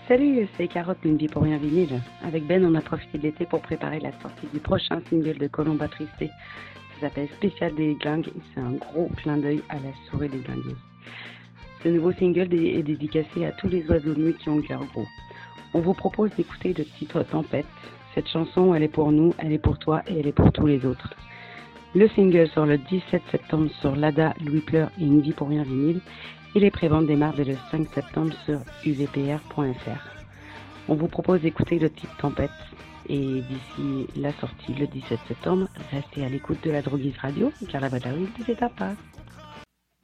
Salut, c'est Carotte d'une vie pour rien vinyle. Avec Ben, on a profité de l'été pour préparer la sortie du prochain single de Colomba Triste. Ça s'appelle Spécial des Glingues et c'est un gros clin d'œil à la souris des Glingueuses. Ce nouveau single est dédicacé à tous les oiseaux de nuit qui ont le cœur gros. On vous propose d'écouter le titre Tempête. Cette chanson, elle est pour nous, elle est pour toi et elle est pour tous les autres. Le single sort le 17 septembre sur Lada, Louis Pleur et Une vie pour rien vinyle et les préventes démarrent dès le 5 septembre sur uvpr.fr. On vous propose d'écouter le titre Tempête et d'ici la sortie le 17 septembre, restez à l'écoute de la Droguise Radio car la batterie ne s'éteint pas.